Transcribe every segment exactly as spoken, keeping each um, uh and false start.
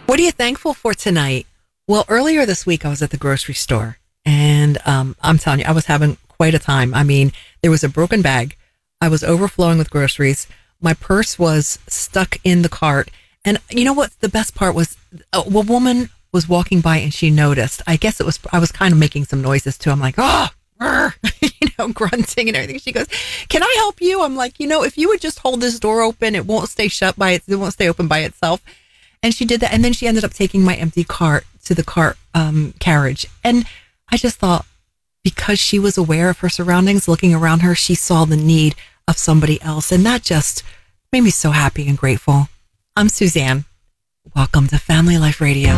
What are you thankful for tonight? Well, earlier this week, I was at the grocery store, and um, I'm telling you, I was having quite a time. I mean, there was a broken bag. I was overflowing with groceries. My purse was stuck in the cart. And you know what? The best part was a, a woman was walking by and she noticed. I guess it was, I was kind of making some noises too. I'm like, oh, you know, grunting and everything. She goes, can I help you? I'm like, you know, if you would just hold this door open, it won't stay shut by it. It won't stay open by itself. And she did that. And then she ended up taking my empty cart to the cart um, carriage. And I just thought, because she was aware of her surroundings, looking around her, she saw the need of somebody else. And that just made me so happy and grateful. I'm Suzanne. Welcome to Family Life Radio.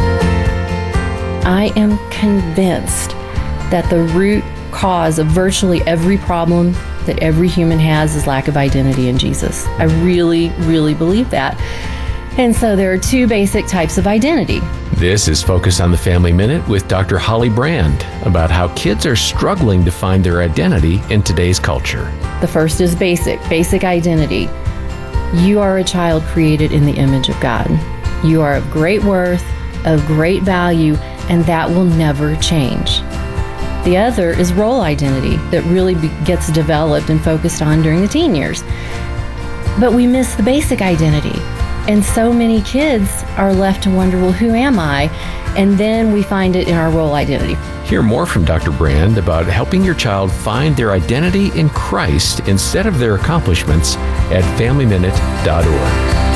I am convinced that the root cause of virtually every problem that every human has is lack of identity in Jesus. I really, really believe that. And so there are two basic types of identity. This is Focus on the Family Minute with Doctor Holly Brand about how kids are struggling to find their identity in today's culture. The first is basic, basic identity. You are a child created in the image of God. You are of great worth, of great value, and that will never change. The other is role identity that really be- gets developed and focused on during the teen years. But we miss the basic identity. And so many kids are left to wonder, well, who am I? And then we find it in our role identity. Hear more from Doctor Brand about helping your child find their identity in Christ instead of their accomplishments at family minute dot org.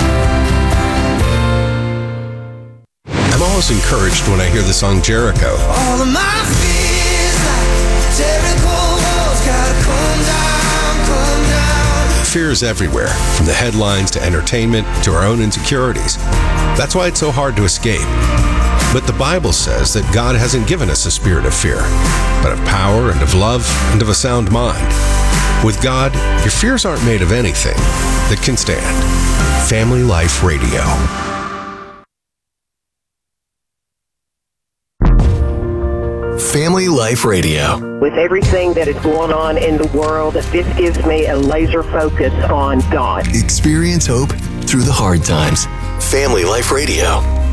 I'm always encouraged when I hear the song Jericho. All of my fears like Jericho walls gotta come down, come down. Fear is everywhere, from the headlines to entertainment to our own insecurities. That's why it's so hard to escape. But the Bible says that God hasn't given us a spirit of fear, but of power and of love and of a sound mind. With God, your fears aren't made of anything that can stand. Family Life Radio. Family Life Radio. With everything that is going on in the world, this gives me a laser focus on God. Experience hope through the hard times. Family Life Radio.